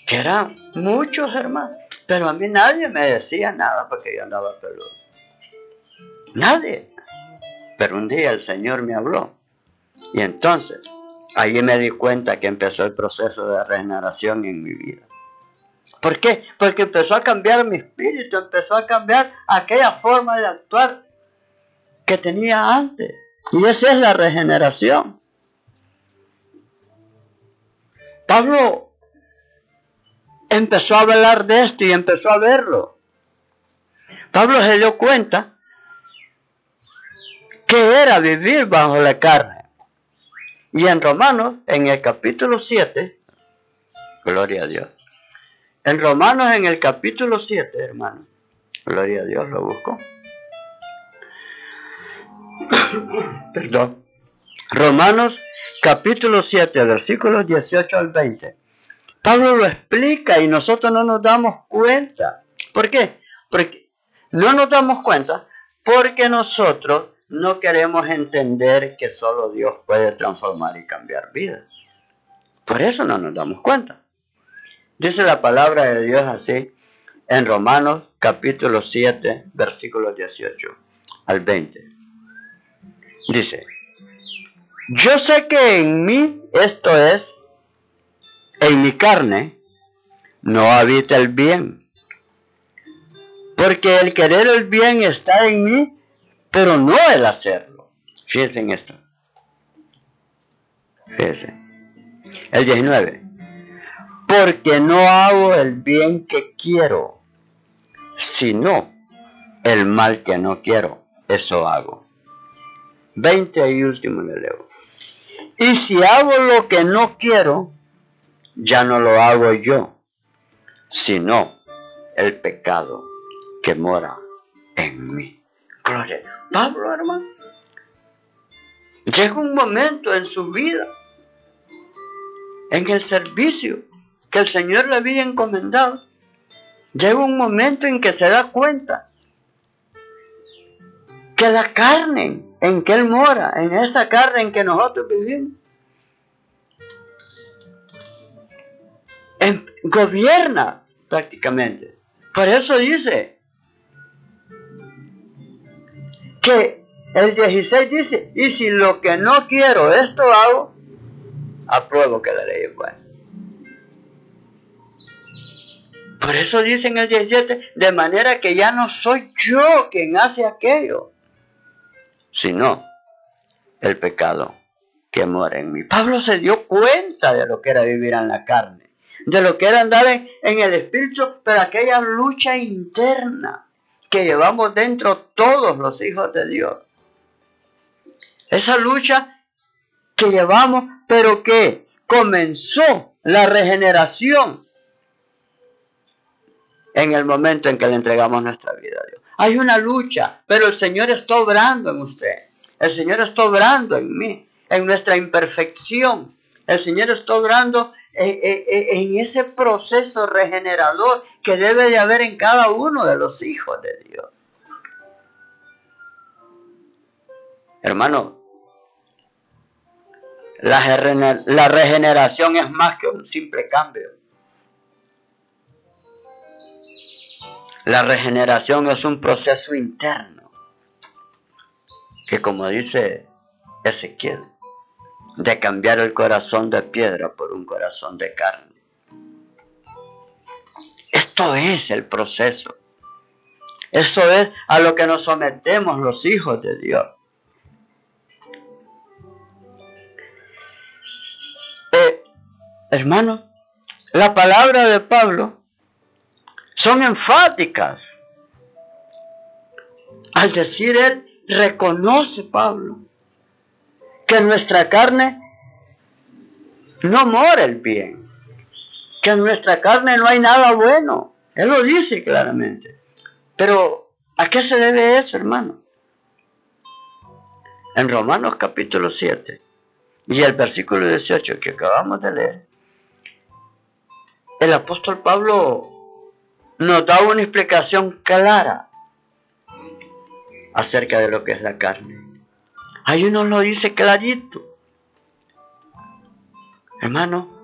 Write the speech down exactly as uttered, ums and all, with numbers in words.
que eran muchos, hermanos, pero a mí nadie me decía nada porque yo andaba peludo. Nadie. Pero un día el Señor me habló. Y entonces, ahí me di cuenta que empezó el proceso de regeneración en mi vida. ¿Por qué? Porque empezó a cambiar mi espíritu, empezó a cambiar aquella forma de actuar que tenía antes. Y esa es la regeneración. Pablo empezó a hablar de esto y empezó a verlo. Pablo se dio cuenta que era vivir bajo la carne. Y en Romanos, en el capítulo siete, gloria a Dios. En Romanos, en el capítulo siete, hermano, gloria a Dios, lo busco. Perdón. Romanos, capítulo siete, versículos dieciocho al veinte. Pablo lo explica y nosotros no nos damos cuenta. ¿Por qué? Porque no nos damos cuenta porque nosotros no queremos entender que solo Dios puede transformar y cambiar vidas. Por eso no nos damos cuenta. Dice la palabra de Dios así en Romanos capítulo siete, versículos dieciocho al veinte. Dice: yo sé que en mí, esto es, en mi carne, no habita el bien. Porque el querer el bien está en mí, pero no el hacerlo. Fíjense en esto. Fíjense. El diecinueve. Porque no hago el bien que quiero, sino el mal que no quiero. Eso hago. veinte y último le leo. Y si hago lo que no quiero, ya no lo hago yo, sino el pecado que mora en mí. Gloria. Pablo, hermano, llega un momento en su vida, en el servicio que el Señor le había encomendado, llega un momento en que se da cuenta que la carne en que Él mora, en esa carne en que nosotros vivimos, en, gobierna prácticamente. Por eso dice que el dieciséis dice, y si lo que no quiero esto hago, apruebo que la ley es buena. Por eso dice en el diecisiete, de manera que ya no soy yo quien hace aquello, sino el pecado que mora en mí. Pablo se dio cuenta de lo que era vivir en la carne, de lo que era andar en, en el espíritu, pero aquella lucha interna que llevamos dentro todos los hijos de Dios. Esa lucha que llevamos, pero que comenzó la regeneración en el momento en que le entregamos nuestra vida a Dios. Hay una lucha, pero el Señor está obrando en usted. El Señor está obrando en mí, en nuestra imperfección. El Señor está obrando en, en, en ese proceso regenerador que debe de haber en cada uno de los hijos de Dios. Hermano, la, la regeneración es más que un simple cambio. La regeneración es un proceso interno que, como dice Ezequiel, de cambiar el corazón de piedra por un corazón de carne. Esto es el proceso. Eso es a lo que nos sometemos los hijos de Dios. Eh, hermanos, la palabra de Pablo son enfáticas. Al decir él, reconoce Pablo que en nuestra carne no mora el bien, que en nuestra carne no hay nada bueno. Él lo dice claramente. Pero, ¿a qué se debe eso, hermano? En Romanos capítulo siete y el versículo dieciocho que acabamos de leer, el apóstol Pablo nos da una explicación clara acerca de lo que es la carne. Ahí uno lo dice clarito. Hermano,